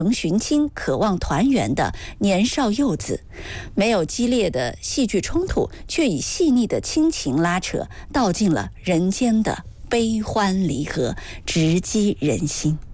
寻亲、渴望团圆的年少幼子，没有激烈的戏剧冲突，却以细腻的亲情拉扯，道尽了人间的悲欢离合，直击人心。